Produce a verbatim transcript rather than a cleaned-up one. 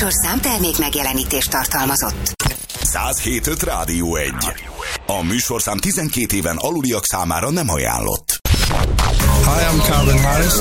műsorszám termék megjelenítést tartalmazott. száz hét öt Rádió egy. A műsorszám tizenkét éven aluliak számára nem ajánlott. Hi, I'm Calvin Harris.